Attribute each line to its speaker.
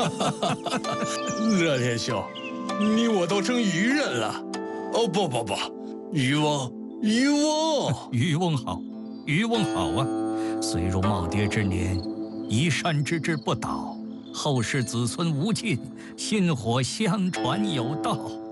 Speaker 1: 热天兄，你我都成渔人了。哦不，渔翁，
Speaker 2: 渔翁好，渔翁好啊！虽如耄耋之年，移山之志不倒，后世子孙无尽，薪火相传有道。